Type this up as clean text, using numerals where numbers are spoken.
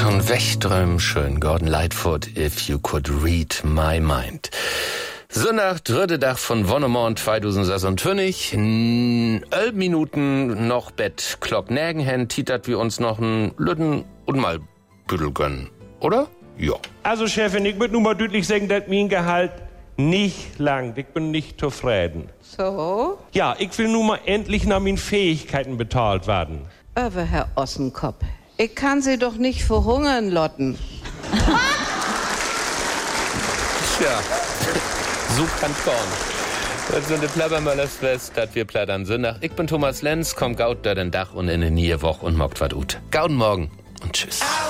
und wegträumen schön. Gordon Lightfoot, If You Could Read My Mind. Sonntag, dritte Tag von Wonnemond 2026. 11 Minuten noch Bett. Klock nirgen titert wir uns noch einen Lütten und mal Büdel gönnen. Oder? Ja. Also, Chefin, ich würde nur mal deutlich sagen, dass mein Gehalt nicht langt. Ich bin nicht zufrieden. So? Ja, ich will nun mal endlich nach meinen Fähigkeiten bezahlt werden. Aber Herr Ossenkopf, ich kann Sie doch nicht verhungern, Lotten. Tja, so kann kommen. Das sind die Plappermöllers West, dat wir plattern Sonntag. Ich bin Thomas Lenz, komm gaut da den Dach und in eine neue Woche und mockt wat ut. Gauden morgen und tschüss.